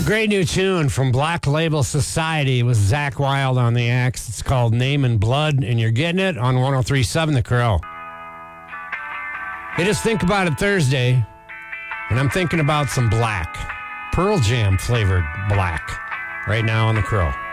Great new tune from Black Label Society with Zach Wild on the axe. It's called Name and Blood, and you're getting it on 103.7 The Crow. It is Think About It Thursday, and I'm thinking about some black. Pearl Jam flavored black right now on The Crow.